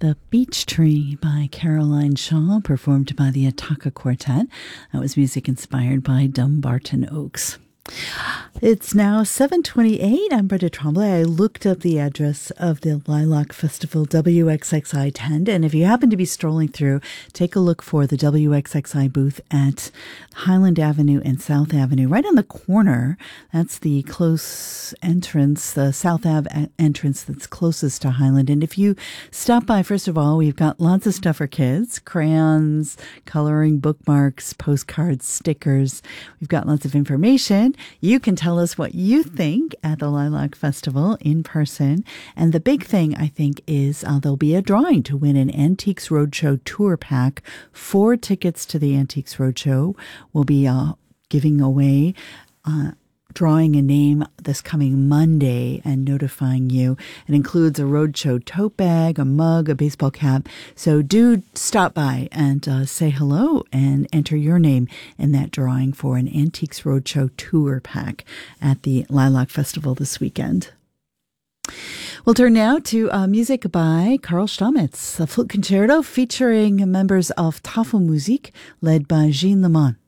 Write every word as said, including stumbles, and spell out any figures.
The Beech Tree by Caroline Shaw, performed by the Ataka Quartet. That was music inspired by Dumbarton Oaks. It's now seven twenty-eight. I'm Brenda Tremblay. I looked up the address of the Lilac Festival, W X X I ten, and if you happen to be strolling through, take a look for the W X X I booth at Highland Avenue and South Avenue, right on the corner. That's the close entrance, the South Ave entrance that's closest to Highland. And if you stop by, first of all, we've got lots of stuff for kids, crayons, coloring, bookmarks, postcards, stickers. We've got lots of information. You can tell us what you think at the Lilac Festival in person. And the big thing, I think, is uh, there'll be a drawing to win an Antiques Roadshow tour pack. Four tickets to the Antiques Roadshow will be uh, giving away, uh, drawing a name this coming Monday and notifying you. It includes a Roadshow tote bag, a mug, a baseball cap. So do stop by and uh, say hello and enter your name in that drawing for an Antiques Roadshow tour pack at the Lilac Festival this weekend. We'll turn now to uh, music by Karl Stamitz, a flute concerto featuring members of Tafelmusik led by Gene Lemon.